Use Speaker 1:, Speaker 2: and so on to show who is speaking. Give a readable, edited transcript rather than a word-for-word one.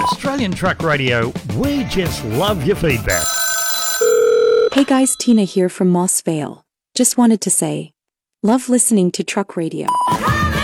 Speaker 1: Australian Truck Radio, we just love your feedback.
Speaker 2: Hey guys, Tina here from Moss Vale. Just wanted to say, love listening to Truck Radio.